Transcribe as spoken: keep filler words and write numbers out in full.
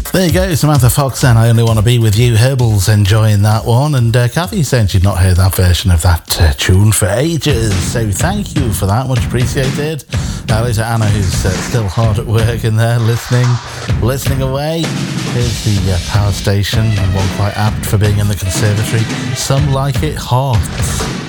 There you go, Samantha Fox and I Only Want to Be With You. Herbal's enjoying that one, and uh, Kathy saying she'd not heard that version of that uh, tune for ages, so thank you for that, much appreciated. Uh, hello to Anna, who's uh, still hard at work in there, listening, listening away. Here's the uh, power station, and one quite apt for being in the conservatory. Some like it hot.